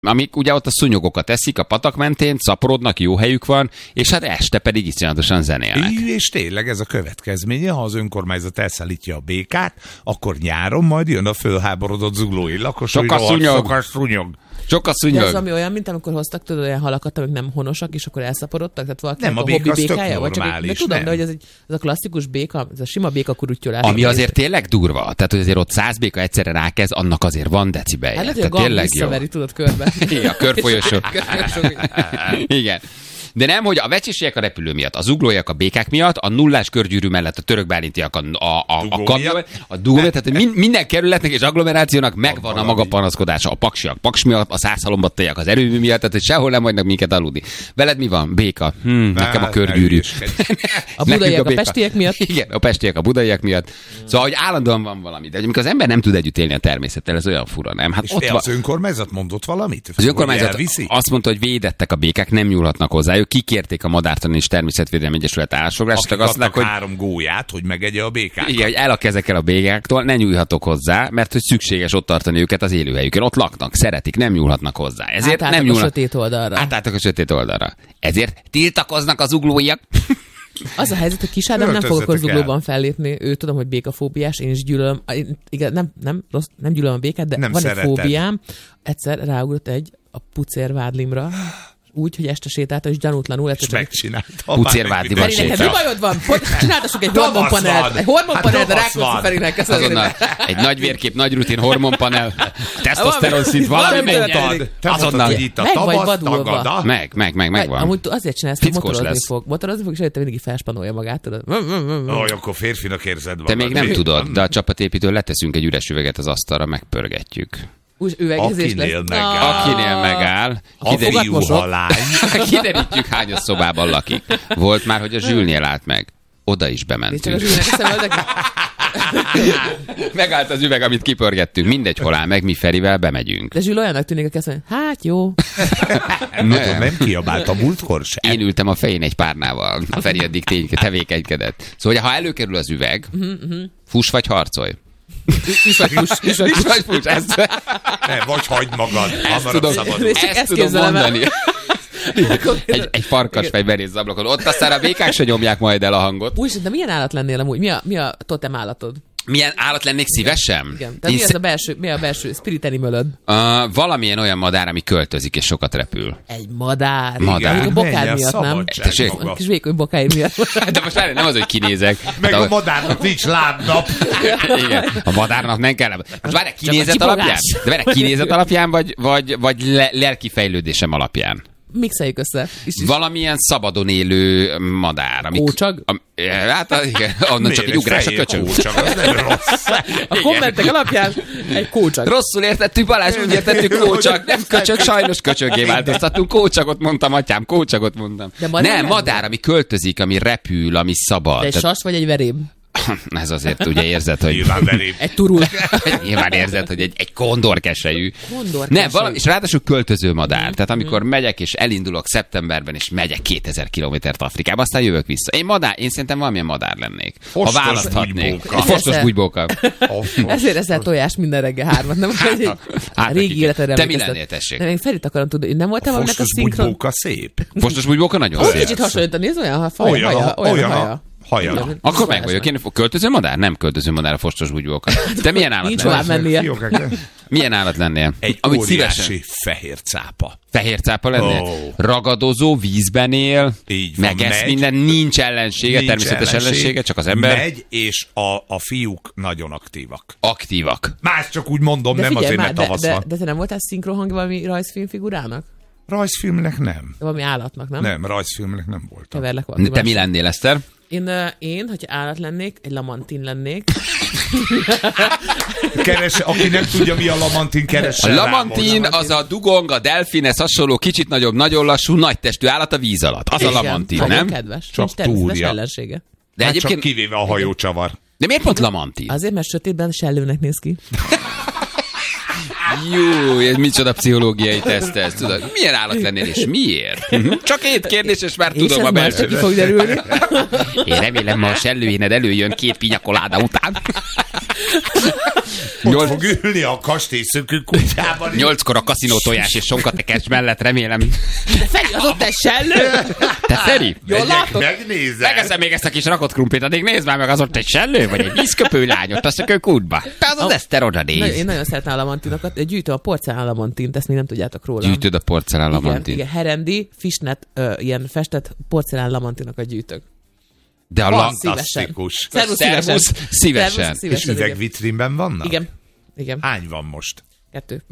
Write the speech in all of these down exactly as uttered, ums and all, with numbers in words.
amik ugye ott a szúnyogokat eszik a patak mentén, szaporodnak, jó helyük van, és hát este pedig iszonyatosan zenélnek. És tényleg ez a következménye, ha az önkormányzat elszállítja a békát, akkor nyáron majd jön a fölháborodott zuglói lakos, Sok a szúnyog. szúnyog. Sok a szúnyog. De ez ami olyan, mint amikor hoztak tudod olyan halakat, amik nem honosak, és akkor elszaporodtak, tehát valaki nem, a, a béka hobbi békája, vagy csak normális, de tudom, nem. de hogy ez, egy, ez a klasszikus béka, ez a sima béka kurutyolás. Ami azért tényleg durva, tehát hogy azért ott száz béka egyszerre rákezd, annak azért van decibelje. Hát lehet, hogy a gomb visszaveri, tudod, körbe. Igen, a körfolyosó. Igen. De nem, hogy a vecsések a repülő miatt, a zuglóiak a békák miatt, a nullás körgyűrű mellett a törökbálintiak a, a, a, a kamyon, a dugó miatt, tehát min, minden kerületnek és agglomerációnak megvan a maga panaszkodása. A paksiak paks miatt, a százhalombattaiak az erőmű miatt, tehát hogy sehol nem hagynak minket aludni. Veled mi van? Béka. Hm, nekem a körgyűrű. A budaiak a, a pestiek miatt. Igen, a pestiek a budaiak miatt. Szóval, hogy állandóan van valami. De amikor az ember nem tud együtt élni a természettel, ez olyan fura, nem? Hát és ott az önkormányzat mondott valamit? Az önkormányzat azt mondta, hogy védettek a békák, nem nyúlhatnak hozzá. Kikérték a Madártani és Természetvédelmi Egyesület állásfoglalását. Akik adnak hogy... három gólyát, hogy megegye a békákat. Igen, hogy el a kezekkel a békáktól, ne nyúlhatok hozzá, mert hogy szükséges ott tartani őket az élőhelyükön. Ott laknak, szeretik, nem nyúlhatnak hozzá. Ezért nem nyúlnak a sötét oldalra. Átálltak a sötét oldalra. Ezért tiltakoznak az zuglóiak. Az a helyzet, hogy Kis Ádám nem fog akkor zuglóban fellépni. Ő tudom, hogy békafóbiás, én is gyűlölöm. Igen, nem, nem, rossz, nem gyűlölöm a békát, de nem van szereted. Egy fóbiám. Egyszer ráugrott egy a pucérvádlimra. Úgy, hogy este sétálta, és gyanútlanul. És megcsinálta. Pucérvádliban sétál. Mi bajod van? Csináltassuk egy hormonpanelt. Egy hormonpanelt, de Rákóczi Ferinek. Azonnal egy nagy vérkép, nagy rutin hormonpanel, tesztoszteron szint, valami menjen. Azonnal, hogy itt a tavasz tagada. Meg, meg, meg, megvan. Amúgy azért csinálsz, hogy motorozni fog. Motorozni fog, és előtte mindig felspanolja magát. Ó, akkor férfinak érzed magad. Te még nem tudod, de a csapatépítőn leteszünk egy üres üveget az asztalra, megpörgetjük. Akinél megáll. Akinél megáll. Kiderítjük, hányos szobában lakik. Volt már, hogy a Zsülnél állt meg. Oda is bementünk. Megállt az üveg, amit kipörgettünk. Mindegy, hol áll meg, mi Ferivel bemegyünk. De Zsül olyannak tűnik, hogy azt mondja, hát jó. nem, nem kiabált a múltkor sem. Én ültem a fején egy párnával. A Feri eddig tény, tevékenykedett. Szóval, ha előkerül az üveg, fuss vagy harcolj. Is vagy fuss, is vagy fuss. Ezt... Ne, vagy hagyd magad. Ezt tudom, ezt ezt tudom mondani. egy, egy farkasfej benéz az ablakon. Ott aztán a békák se nyomják majd el a hangot. Úgy, de milyen állat lennél amúgy? Mi a, mi a totem állatod? Milyen állat lennék szívesen? Igen. Tehát mi, az a belső, mi a belső spirit animalöd? Uh, valamilyen olyan madár, ami költözik és sokat repül. Egy madár? Madár. Igen, a bokád miatt, nem? A kis vékony bokáid miatt. De most várj, nem az, hogy kinézek. Meg a madárnak nincs lábnap. Igen, a madárnak nem kell. Most várj, kinézet alapján? De várj, kinézet alapján, vagy, vagy, vagy le, lelki fejlődésem alapján? Mixeljük össze. Is is. Valamilyen szabadon élő madár. Amik, kócsag? Am, hát igen, onnan csak egy ugrás a köcsög. Kócsag, az nem rossz. A kommentek alapján egy kócsag. Rosszul értettük, Balázs, úgy értettük, kócsag. Nem köcsög, sajnos köcsöggé változtattunk. Kócsagot mondtam, atyám, kócsagot mondtam. Madár nem, madár, ami költözik, ami repül, ami szabad. De egy sas vagy egy veréb? Ez azért ugye érzed, hogy... Nyilván veréb. Egy turul. Nyilván érzed, hogy egy, egy kondorkesejű. Kondorkesejű. Nem, valami, és ráadásul költöző madár. Mm. Tehát amikor mm. megyek és elindulok szeptemberben, és megyek kétezer kilométert Afrikába, aztán jövök vissza. Én madár, én szerintem valamilyen madár lennék. Fostos ha választhatnék. Bugybóka. Egy fostos bugybóka. Ezért eszel tojás minden reggel hármat, nem? Egy hát, régi életedre. Te mi lennél, tessék? Nem, én Ferit akarom tudni. Nem voltál valaminek a szinkron? Fostos bugybóka szép. Fostos bugybóka nagyon szép. Kicsit hasonlítani, ez olyan haja. Olyan haja. Haja. Akkor meg vagyok. Én költöző madár? Nem költöző madár a fostos bugybóka. Te milyen állat Nincs lennél? tovább mennie. Milyen állat lennél? Egy Amit óriási szívesen... fehér cápa. Fehér cápa lennél? Oh. Ragadozó, vízben él, megesz minden, nincs ellensége, nincs természetes ellenség, ellensége, csak az ember. Megy, és a, a fiúk nagyon aktívak. Aktívak. Más csak úgy mondom, de nem azért, mert tavasz van. De, de te nem voltál szinkronhang valami rajzfilmfigurának? Rajzfilmnek nem. De valami állatnak, nem? Nem, rajzfilmnek nem voltam. Keverlek valami. Te mi lennél, Eszter? Én, én, hogyha állat lennék, egy lamantin lennék. Keres, aki nem tudja, mi a lamantin, keressen. A lamantin az a dugong, a delfinhez hasonló, kicsit nagyobb, nagyon lassú, nagy testű állat a víz alatt. Az igen, a lamantin, nem? Nagyon kedves. Csak természetes ellensége. De hát egyébként... csak kivéve a hajócsavar. De miért pont lamantin? Azért, mert sötétben sellőnek néz ki. Jó, ez micsoda pszichológiai teszt ez, tudod? Milyen állat lennél, és miért? Csak két kérdés, és már és tudom a belső. És fog derülni. Én remélem, ma a sellőjéned előjön két pinyakoláda után. Ott fog ülni a kastélyszökő kutyában. Nyolckor a kaszinó tojás és sonkatekes mellett, remélem. De Feri, az ott egy sellő? Te Feri? Jól látod? Megnézem. Megeszem még ezt a kis rakott krumplit, addig nézd már meg, az ott egy sellő, vagy egy vízköpő lányot, azt a kútba. Te az az Eszter oda Na, néz. én nagyon szeretem a lamantinokat. Gyűjtöm a porcelán lamantint, ezt még nem tudjátok róla. Gyűjtöd a porcelán Igen, lamantint. igen, herendi, fishnet, ö, ilyen festett porcelán lamantinokat gyűjtök. De a la... Fantasztikus. Szervusz, Szervusz, szívesen. szívesen. Szervusz, És szívesen, igen. üvegvitrínben vannak? Igen. Igen. Hány van most? Kettő.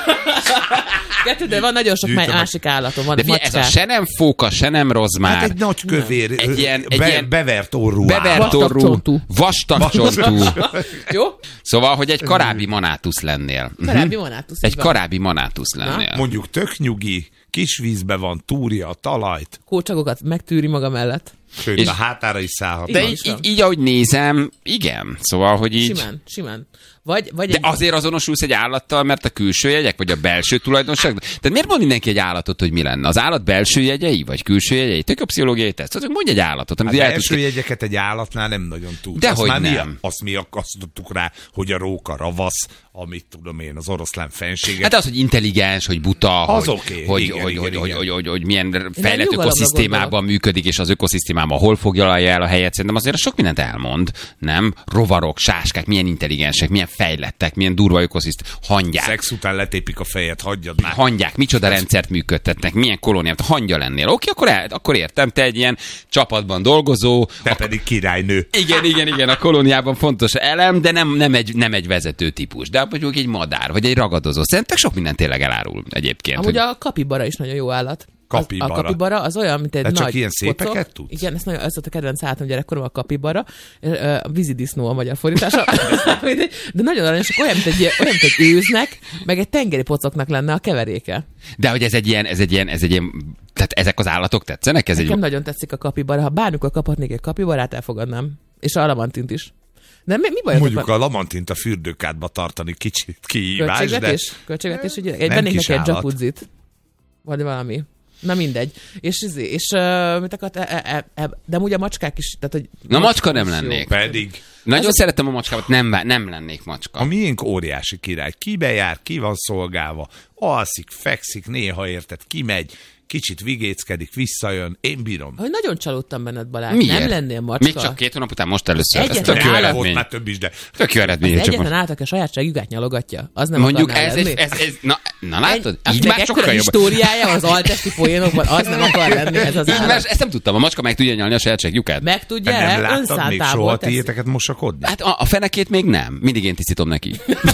Kettő, de van nagyon sok Gyűjtöm a- másik állatom. Van De figyelj, ez a macskák. se nem fóka, se nem rozmár. Hát egy nagy kövér, Egy ilyen- egy be, ilyen- bevert orrú Bevert Vastag orrú, csontú. vastag csontú. Jó? Szóval, hogy egy karábbi manátusz lennél. Karábbi monátusz. Egy így van. karábbi manátusz lennél. Mondjuk tök nyugi, kis vízben van, túrja a talajt, Kócsagokat megtűri maga mellett. sőt, És- a hátára is szállhat. De Igen, így, is van. így, így, ahogy nézem, igen. Szóval, hogy így... Simán, simán. Vagy, vagy De egy... azért azonosulsz egy állattal, mert a külső jegyek, vagy a belső tulajdonság? Tehát miért mond mindenki egy állatot, hogy mi lenne? Az állat belső jegyei, vagy külső jegyei? Tök a pszichológiai teszt. Szóval mondj egy állatot, amit Az el első tudsz... jegyeket egy állatnál nem nagyon tudsz. Dehogy azt már nem. Mi, azt mi akasztottuk rá, hogy a róka ravasz, amit tudom én, az oroszlán fenséget. Hát az, hogy intelligens, hogy buta, Az hogy, oké, hogy, igen, hogy, igen, hogy, igen. hogy, hogy, hogy, hogy milyen fejlett nyugalomra ökoszisztémában gondolok. működik, és az ökoszisztémában hol foglalja el a helyet. Szerintem azért sok mindent elmond, nem? Rovarok, sáskák, milyen intelligensek, milyen fejlettek, milyen durva ökoszisztém, hangyák. Szex után letépik a fejet, hagyjad már. Hangyák, micsoda rendszert működtetnek, milyen kolóniát, hangya lennél. Oké, akkor, el, akkor értem, te egy ilyen csapatban dolgozó, Te pedig királynő. igen, igen, igen, a kolóniában fontos elem, de nem, nem, egy, nem egy vezető típus. De mondjuk egy madár, vagy egy ragadozó. Szerintem sok minden tényleg elárul egyébként. Amúgy hogy... a kapibara is nagyon jó állat. Kapibara. Az, a kapibara az olyan, mint egy De csak nagy ilyen szépeket pocok. tudsz? Igen, ez, nagyon, ez volt a kedvenc állatom gyerekkorom, a kapibara. Ö, A vízidisznó a magyar fordítása. De nagyon aranyosak, olyan, mint egy, ilyen- olyan, mint egy őznek, meg egy tengeri pocoknak lenne a keveréke. De hogy ez egy ilyen, ez egy ilyen, ez egy ilyen, tehát ezek az állatok tetszenek? Ez Nekem egy... nagyon tetszik a kapibara. Ha bármikor kaphatnék egy kapibarát, elfogadnám. És a lamantint is. De mi, mi baj? Mondjuk a lamantint a fürdőkádba tartani kicsit kihívás, de Költségvetés? Költségvetés, hogy Nem vennék kis neki egy állat. jacuzzit. Vagy valami. Na mindegy. És, és, és uh, mit akart, e, e, e, de amúgy a macskák is. Tehát, hogy Na, macska nem is jó. lennék. pedig Nagyon Az- szeretem a macskámat, nem, nem lennék macska. a miénk óriási király. Kibe jár, ki van szolgálva, alszik, fekszik, néha érted, kimegy, kicsit vigéckedik, visszajön, én bírom. Hogy nagyon csalódtam benned, Balázs. Miért? Nem lennél macska. Még csak két hónap után most először. Ez Egyetlen tök jó állat Volt eredmény. már több is, de Tök jó eredmény. Az csak egyetlen most- állat, aki a sajátságüket nyalogatja. Az nem Mondjuk akarnál ez, lenni. ez, ez, ez, na, na látod? Egy, Így már ekkora sokkal jobb. históriája van az altesti poénokban, az nem akar lenni ez az Így állat. már, ezt nem tudtam, a macska meg tudja nyalni a sajátság lyukát. Meg tudja, te nem el, láttad még soha önszántából teszi. tiéteket mosakodni? Hát a, a fenekét még nem. Mindig én tisztítom neki.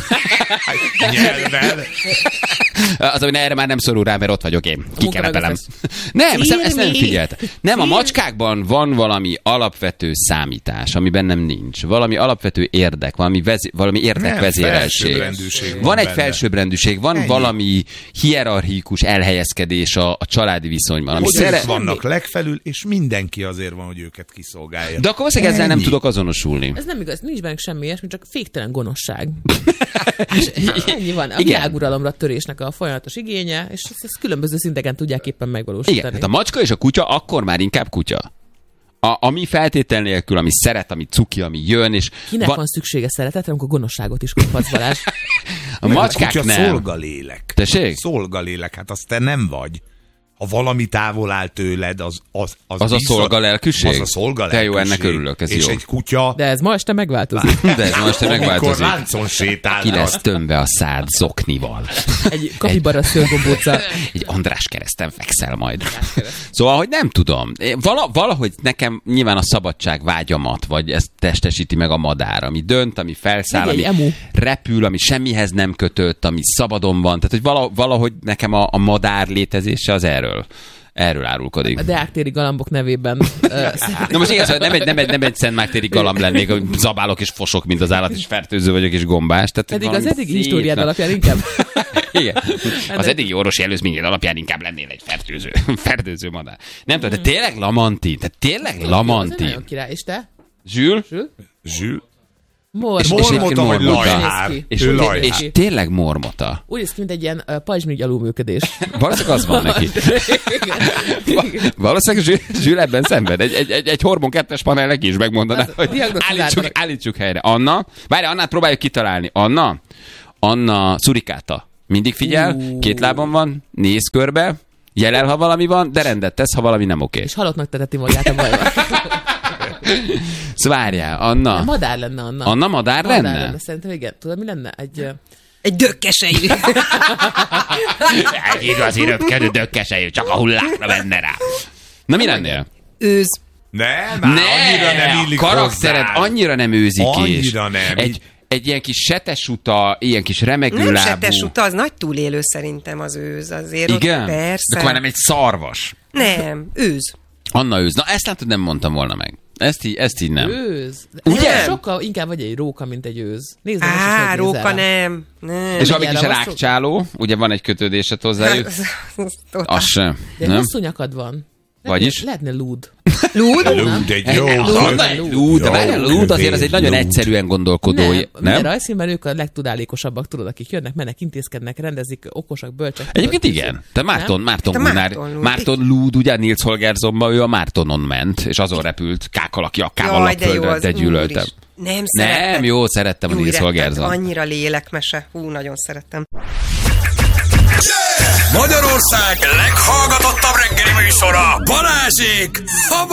Nyelvel. Az, hogy erre már nem szorul rá, mert ott vagyok én. Kikerepelem. munkaveszes. Nem, ezt, ezt nem Filmi. figyelt. Nem, a macskákban van valami alapvető számítás, ami bennem nincs. Valami alapvető érdek, valami, vezé, valami érdekvezérelség. felsőbbrendűség van Van egy benne. felsőbbrendűség, van Ennyi. valami hierarchikus elhelyezkedés a, a családi viszonyban. Ami Hogy szere... ők vannak legfelül, és mindenki azért van, hogy őket kiszolgálja. De akkor valószínűleg ezzel nem Ennyi. tudok azonosulni. Ez nem igaz, nincs bennünk semmi ilyesmi, csak féktelen gonoszság. És ennyi van. A Igen. világuralomra törésnek a folyamatos igénye, és ezt, ezt különböző szinteken tudják éppen megvalósítani. Igen, tehát a macska és a kutya akkor már inkább kutya. A, ami feltétel nélkül, ami szeret, ami cuki, ami jön, és Kinek van, van szüksége szeretetre, amikor gonoszságot is kaphatsz, Balázs? a A macskák kutya nem. szolgalélek. Tessék? Szolgalélek, hát azt te nem vagy. Ha valami távol áll tőled, az az, az, Az a vissza- szolgalelkűség? Az a szolgalelkűség. Te jó, ennek örülök, ez és jó. egy kutya, De ez ma este megváltozik. De ez most amikor megváltozik. láncon sétálnak. Ki lesz tömve a szád zoknival. Egy kapibara szőrgombóca. Egy András kereszten fekszel majd. Szóval, hogy nem tudom. Én Vala, valahogy nekem nyilván a szabadság vágyamat, vagy ezt testesíti meg a madár, ami dönt, ami felszáll, Meg egy ami emu. repül, ami semmihez nem kötött, ami szabadon van. Tehát, hogy vala, valahogy nekem a, a madár létezése az erről. Erről árulkodik. A deáktéri galambok nevében. ö, Na most igaz, hogy nem egy, nem egy, nem egy Szent Mártéri galamb lennék, hogy zabálok és fosok, mint az állat, és fertőző vagyok, és gombás. Tehát Pedig valami az eddigi szép históriád nagy- alapján inkább. Igen. Az eddigi orvosi előzményed alapján inkább lennél egy fertőző, fertőző madár. Nem tudom, de tényleg Lamantin, tehát tényleg Az egy Lamantin. nagyon király. És te? Zsül? Zsül? Zsül, Mormota. Mormota vagy lajhár. És, Ő és, lajhár. és tényleg mormota. Úgy néz ki, mint egy ilyen uh, pajzsmirigy alulműködés. Valószínűleg az van neki. Valószínűleg Zsül- Zsül ebben szenved. Egy, egy, egy, egy hormon kettes panel neki is megmondaná, hogy állítsuk, állítsuk helyre. Anna, várj, Annát próbáljuk kitalálni. Anna, Anna szurikáta. Mindig figyel, uh. két lábon van, néz körbe, jelel, ha valami van, de rendet tesz, ha valami nem oké. És halottnak teteti magát a bajban. Szóval várjál, Anna. De madár lenne Anna. Anna madár, madár lenne? lenne? Szerintem igen. Tudod, mi lenne? Egy... Egy dökkesejű. Egy igazi röpkedő dökkesejű, csak a hullákra menne rá. Na mi lennél? Őz. Nem, már Ne, annyira nem illik a karaktered hozzá. annyira nem őzik és Annyira nem. Egy, egy ilyen kis setesuta, ilyen kis remegő Nem lábú. setesuta, az nagy túlélő szerintem az őz. Azért Igen? Ott, persze. De akkor nem egy szarvas. Nem, őz. Anna őz. Na ezt látod, nem mondtam volna meg. Ezt így, ezt így nem. Őz. Ugye? Nem. Sokkal inkább vagy egy róka, mint egy őz. Nézd meg, Á, most róka nem. nem. És amíg is Gyere, rákcsáló, ugye van egy kötődésed hozzájuk, az sem. De Nem? hosszú nyakad van. Vagyis? Lehetne lúd. Lúd? Lúd, egy jó. Lúd, de várjál, lúd azért az egy nagyon Lúd. egyszerűen gondolkodó, Nem, nem? minden rajzfilmben ők a legtudálékosabbak, tudod, akik jönnek, mennek, intézkednek, rendezik, okosak, bölcsek. Egyébként igen. Te Márton, Márton Te Gunnar, Márton Lúd. Márton Lúd, ugye Nils Holgerssonban, ő a Mártonon ment, és azon repült kákalaki akkával Jaj, de jó lapföldre, az, de gyűlöltem. úristen. Nem szerettem. Nem, jó, szerettem a Jó, Nils rettent, Holgersson. Annyira lélekmese. Hú, nagyon szerettem. Magyarország leghallgatottabb reggeli műsora, Balázsék, a